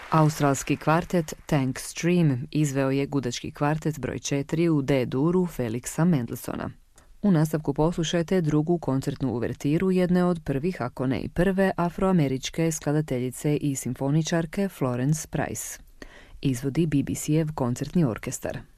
Australski kvartet Tank Stream izveo je gudački kvartet broj 4 u D-duru Felixa Mendelssohna. U nastavku poslušajte drugu koncertnu uvertiru jedne od prvih, ako ne i prve, afroameričke skladateljice i simfoničarke Florence Price. Izvodi BBC-ev koncertni orkestar.